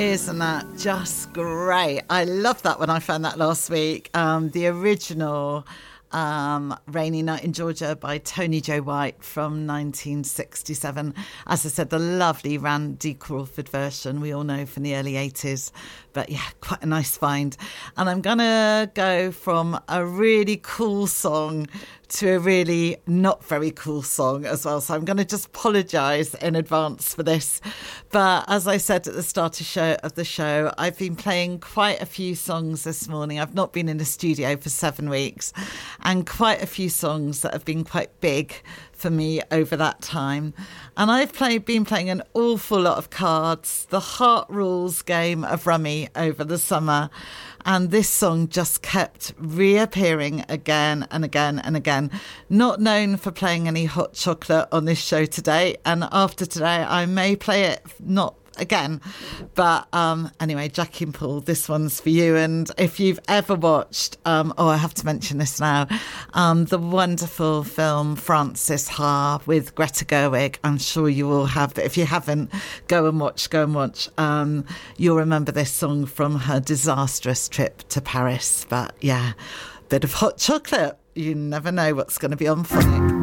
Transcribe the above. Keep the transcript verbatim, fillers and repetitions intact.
Isn't that just great? I love that when I found that last week. Um, the original um, Rainy Night in Georgia by Tony Joe White from nineteen sixty-seven. As I said, the lovely Randy Crawford version we all know from the early eighties. But yeah, quite a nice find. And I'm going to go from a really cool song to a really not very cool song as well. So I'm going to just apologise in advance for this. But as I said at the start of, show, of the show, I've been playing quite a few songs this morning. I've not been in the studio for seven weeks and quite a few songs that have been quite big for me over that time. And I've played, been playing an awful lot of cards, the Heart Rules game of Rummy over the summer. And this song just kept reappearing again and again and again. Not known for playing any hot chocolate on this show today. And after today, I may play it not again. But um, anyway, Jackie and Paul, this one's for you. And if you've ever watched, um, oh, I have to mention this now, um, the wonderful film Frances Ha with Greta Gerwig, I'm sure you all have. But if you haven't, go and watch, go and watch. Um, you'll remember this song from her disastrous trip to Paris. But yeah, bit of hot chocolate. You never know what's going to be on Phonic.